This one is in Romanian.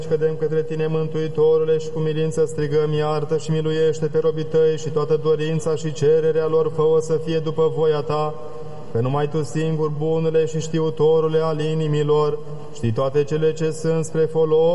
cădem către Tine, Mântuitorule, și cu milință strigăm, iartă și miluiește pe robii Tăi și toată dorința și cererea lor fă-o să fie după voia Ta, că numai Tu singur, bunule și știutorule al inimilor, știi toate cele ce sunt spre folos